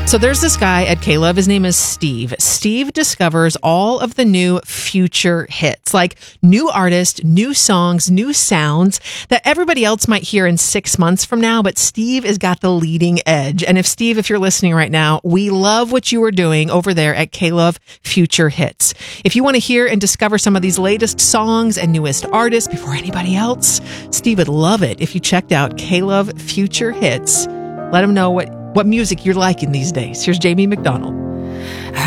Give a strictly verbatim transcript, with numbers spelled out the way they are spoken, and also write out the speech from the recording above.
So there's this guy at K-Love. His name is Steve. Steve discovers all of the new future hits, like new artists, new songs, new sounds that everybody else might hear in six months from now. But Steve has got the leading edge. And if Steve, if you're listening right now, we love what you are doing over there at K-Love Future Hits. If you want to hear and discover some of these latest songs and newest artists before anybody else, Steve would love it if you checked out K-Love Future Hits. Let him know what What music you're liking these days. Here's Jamie McDonald.